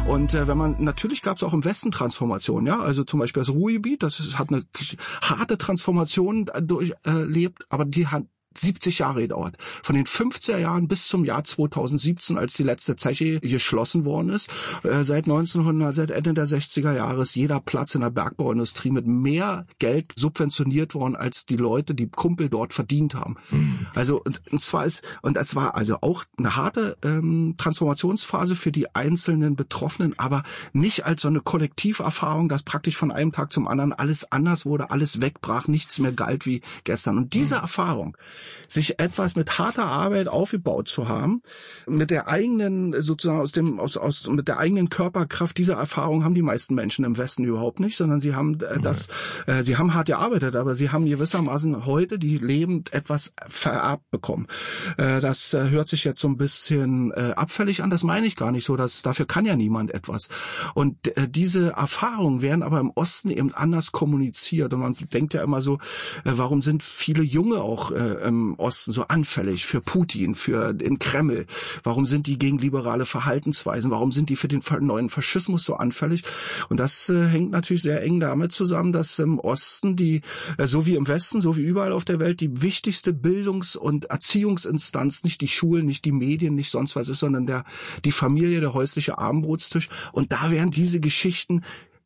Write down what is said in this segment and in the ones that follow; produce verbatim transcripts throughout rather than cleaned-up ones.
Und äh, wenn man, natürlich gab es auch im Westen Transformationen, ja, also zum Beispiel das Ruhrgebiet, das ist, hat eine harte Transformation durchlebt, äh, aber die hat siebzig Jahre gedauert. Von den fünfziger Jahren bis zum Jahr zweitausendsiebzehn, als die letzte Zeche geschlossen worden ist. Äh, seit neunzehnhundert, seit Ende der sechziger Jahre ist jeder Platz in der Bergbauindustrie mit mehr Geld subventioniert worden, als die Leute, die Kumpel dort verdient haben. Mhm. Also, und, und zwar ist, und es war also auch eine harte ähm, Transformationsphase für die einzelnen Betroffenen, aber nicht als so eine Kollektiverfahrung, dass praktisch von einem Tag zum anderen alles anders wurde, alles wegbrach, nichts mehr galt wie gestern. Und diese mhm. Erfahrung, sich etwas mit harter Arbeit aufgebaut zu haben, mit der eigenen, sozusagen aus dem, aus, aus, mit der eigenen Körperkraft, diese Erfahrung haben die meisten Menschen im Westen überhaupt nicht, sondern sie haben äh, das, äh, sie haben hart gearbeitet, aber sie haben gewissermaßen heute die lebend etwas vererbt bekommen. Äh, das äh, hört sich jetzt so ein bisschen äh, abfällig an, das meine ich gar nicht so, dass, dafür kann ja niemand etwas. Und äh, diese Erfahrungen werden aber im Osten eben anders kommuniziert und man denkt ja immer so, äh, warum sind viele Junge auch äh, im Osten so anfällig für Putin, für den Kreml? Warum sind die gegen liberale Verhaltensweisen? Warum sind die für den neuen Faschismus so anfällig? Und das äh, hängt natürlich sehr eng damit zusammen, dass im Osten die, äh, so wie im Westen, so wie überall auf der Welt, die wichtigste Bildungs- und Erziehungsinstanz nicht die Schulen, nicht die Medien, nicht sonst was ist, sondern der, die Familie, der häusliche Abendbrotstisch. Und da werden diese Geschichten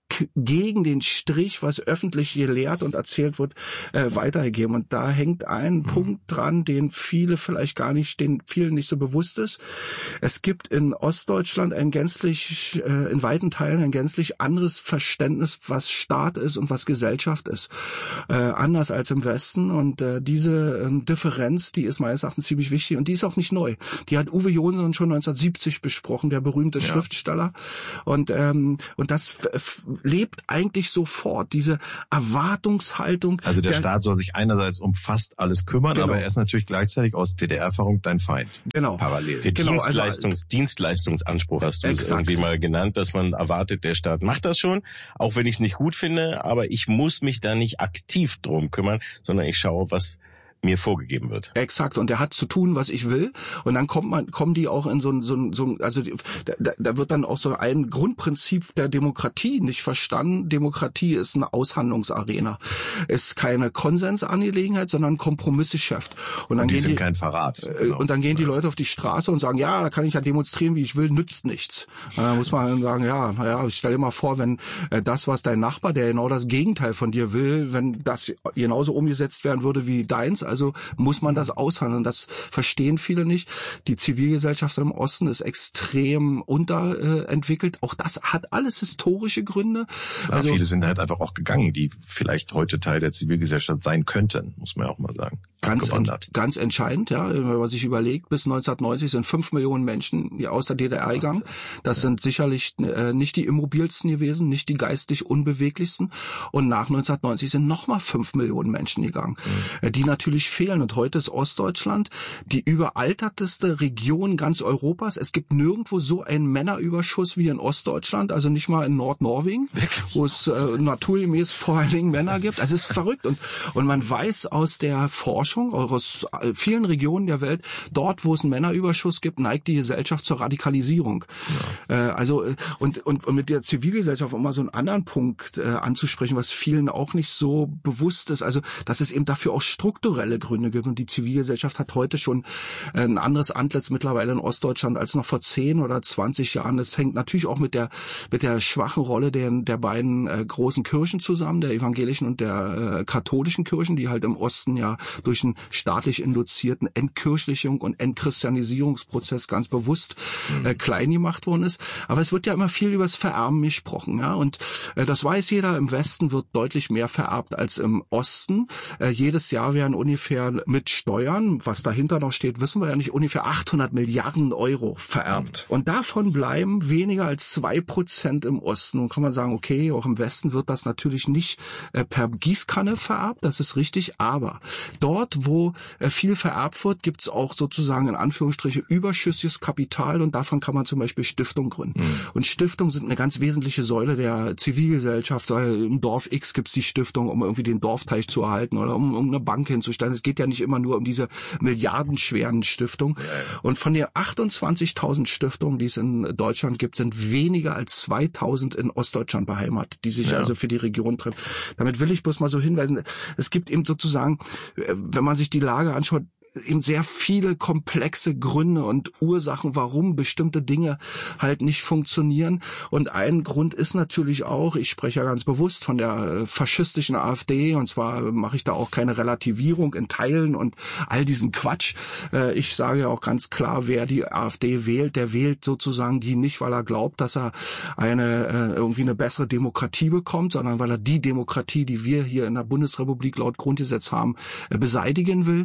gegen den Strich, was öffentlich gelehrt und erzählt wird, äh, weitergegeben. Und da hängt ein mhm. Punkt dran, den viele vielleicht gar nicht, den vielen nicht so bewusst ist. Es gibt in Ostdeutschland ein gänzlich, äh, in weiten Teilen ein gänzlich anderes Verständnis, was Staat ist und was Gesellschaft ist. Äh, anders als im Westen. Und äh, diese ähm, Differenz, die ist meines Erachtens ziemlich wichtig und die ist auch nicht neu. Die hat Uwe Jonsson schon neunzehnhundertsiebzig besprochen, der berühmte ja. Schriftsteller. Und, ähm, und das f- lebt eigentlich sofort, diese Erwartungshaltung. Also der, der Staat soll sich einerseits um fast alles kümmern, genau. aber er ist natürlich gleichzeitig aus D D R-Erfahrung dein Feind. Genau. Parallel. Der genau, Dienstleistungs- also, Dienstleistungsanspruch hast du es irgendwie mal genannt, dass man erwartet, der Staat macht das schon, auch wenn ich es nicht gut finde, aber ich muss mich da nicht aktiv drum kümmern, sondern ich schaue, was mir vorgegeben wird. Exakt. Und der hat zu tun, was ich will. Und dann kommt man, kommen die auch in so ein, so ein, so ein also da, da wird dann auch so ein Grundprinzip der Demokratie nicht verstanden. Demokratie ist eine Aushandlungsarena. Ist keine Konsensangelegenheit, sondern ein Kompromissgeschäft. Und dann und die gehen sind die, kein Verrat. Genau. Und dann gehen die Leute auf die Straße und sagen, ja, da kann ich ja demonstrieren, wie ich will, nützt nichts. Und dann muss man dann sagen, ja, naja, stell dir mal vor, wenn äh, das, was dein Nachbar, der genau das Gegenteil von dir will, wenn das genauso umgesetzt werden würde wie deins, also muss man das aushandeln. Das verstehen viele nicht. Die Zivilgesellschaft im Osten ist extrem unterentwickelt. Auch das hat alles historische Gründe. Ja, also viele sind halt einfach auch gegangen, die vielleicht heute Teil der Zivilgesellschaft sein könnten, muss man ja auch mal sagen. Ganz, ent, ganz entscheidend, ja, wenn man sich überlegt, bis neunzehnhundertneunzig sind fünf Millionen Menschen aus der D D R gegangen. Das ja. sind sicherlich äh, nicht die immobilsten gewesen, nicht die geistig unbeweglichsten. Und nach neunzehnhundertneunzig sind nochmal fünf Millionen Menschen gegangen, mhm. die natürlich fehlen. Und heute ist Ostdeutschland die überalterteste Region ganz Europas. Es gibt nirgendwo so einen Männerüberschuss wie in Ostdeutschland, also nicht mal in Nordnorwegen, wo es äh, naturgemäß vor allen Dingen Männer gibt. Also es ist verrückt. Und, und man weiß aus der Forschung, aus vielen Regionen der Welt, dort, wo es einen Männerüberschuss gibt, neigt die Gesellschaft zur Radikalisierung. Ja. Äh, also und, und und mit der Zivilgesellschaft, um mal so einen anderen Punkt äh, anzusprechen, was vielen auch nicht so bewusst ist, also dass es eben dafür auch strukturelle Gründe gibt. Und die Zivilgesellschaft hat heute schon ein anderes Antlitz mittlerweile in Ostdeutschland als noch vor zehn oder zwanzig Jahren. Das hängt natürlich auch mit der mit der schwachen Rolle der, der beiden äh, großen Kirchen zusammen, der evangelischen und der äh, katholischen Kirchen, die halt im Osten ja durch einen staatlich induzierten Entkirchlichung und Entchristianisierungsprozess ganz bewusst äh, klein gemacht worden ist. Aber es wird ja immer viel über das Vererben gesprochen, ja, und äh, das weiß jeder. Im Westen wird deutlich mehr vererbt als im Osten. Äh, jedes Jahr werden ungefähr mit Steuern, was dahinter noch steht, wissen wir ja nicht, ungefähr achthundert Milliarden Euro vererbt. Und davon bleiben weniger als zwei Prozent im Osten. Und kann man sagen, okay, auch im Westen wird das natürlich nicht äh, per Gießkanne vererbt, das ist richtig, aber dort, wo äh, viel vererbt wird, gibt es auch sozusagen in Anführungsstriche überschüssiges Kapital und davon kann man zum Beispiel Stiftungen gründen. Mhm. Und Stiftungen sind eine ganz wesentliche Säule der Zivilgesellschaft. Im Dorf X gibt es die Stiftung, um irgendwie den Dorfteich zu erhalten oder um, um eine Bank hinzustellen. Ostdeutschland. Es geht ja nicht immer nur um diese milliardenschweren Stiftungen. Ja, ja. Und von den achtundzwanzigtausend Stiftungen, die es in Deutschland gibt, sind weniger als zweitausend in Ostdeutschland beheimatet, die sich ja. also für die Region treffen. Damit will ich bloß mal so hinweisen, es gibt eben sozusagen, wenn man sich die Lage anschaut, eben sehr viele komplexe Gründe und Ursachen, warum bestimmte Dinge halt nicht funktionieren. Und ein Grund ist natürlich auch, ich spreche ja ganz bewusst von der faschistischen AfD, und zwar mache ich da auch keine Relativierung in Teilen und all diesen Quatsch. Ich sage ja auch ganz klar, wer die AfD wählt, der wählt sozusagen die nicht, weil er glaubt, dass er eine irgendwie eine bessere Demokratie bekommt, sondern weil er die Demokratie, die wir hier in der Bundesrepublik laut Grundgesetz haben, beseitigen will.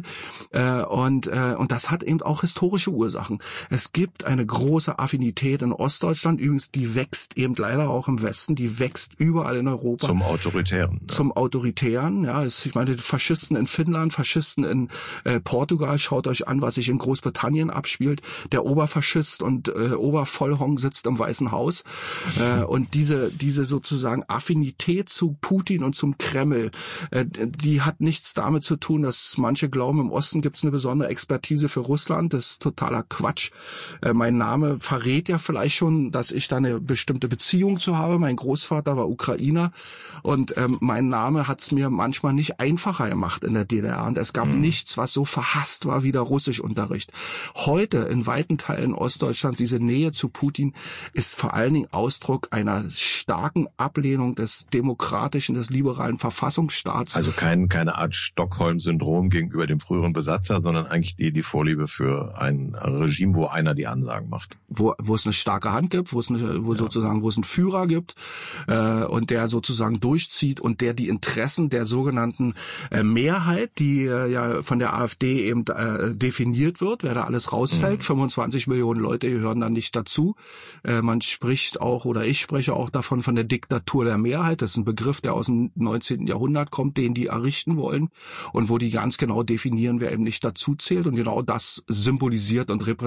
Und, äh, und das hat eben auch historische Ursachen. Es gibt eine große Affinität in Ostdeutschland, übrigens die wächst eben leider auch im Westen, die wächst überall in Europa. Zum Autoritären. Ja. Zum Autoritären, ja. Es, ich meine, Faschisten in Finnland, Faschisten in äh, Portugal, schaut euch an, was sich in Großbritannien abspielt. Der Oberfaschist und äh, Obervollhong sitzt im Weißen Haus. Äh, und diese, diese sozusagen Affinität zu Putin und zum Kreml, äh, die hat nichts damit zu tun, dass manche glauben, im Osten gibt es eine besondere Expertise für Russland. Das ist totaler Quatsch. Äh, mein Name verrät ja vielleicht schon, dass ich da eine bestimmte Beziehung zu habe. Mein Großvater war Ukrainer und ähm, mein Name hat es mir manchmal nicht einfacher gemacht in der D D R. Und es gab mhm. nichts, was so verhasst war wie der Russischunterricht. Heute in weiten Teilen Ostdeutschlands, diese Nähe zu Putin ist vor allen Dingen Ausdruck einer starken Ablehnung des demokratischen, des liberalen Verfassungsstaats. Also kein, keine Art Stockholm-Syndrom gegenüber dem früheren Besatzer, sondern eigentlich die, die Vorliebe für ein Regime, wo einer die Ansagen macht. Wo, wo es eine starke Hand gibt, wo es eine, wo ja. sozusagen, wo es einen Führer gibt, äh, und der sozusagen durchzieht und der die Interessen der sogenannten äh, Mehrheit, die äh, ja von der AfD eben äh, definiert wird, wer da alles rausfällt, mhm. fünfundzwanzig Millionen Leute gehören da nicht dazu. Äh, man spricht auch, oder ich spreche auch davon, von der Diktatur der Mehrheit. Das ist ein Begriff, der aus dem neunzehnten Jahrhundert kommt, den die errichten wollen und wo die ganz genau definieren, wer eben nicht dazu zählt, und genau das symbolisiert und repräsentiert